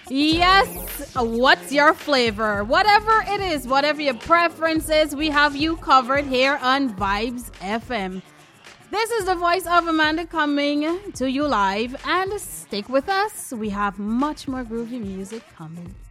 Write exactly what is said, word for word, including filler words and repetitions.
Yes, what's your flavor? Whatever it is, whatever your preference is, we have you covered here on Vibes F M. This is the voice of Amanda coming to you live, and stick with us. We have much more groovy music coming.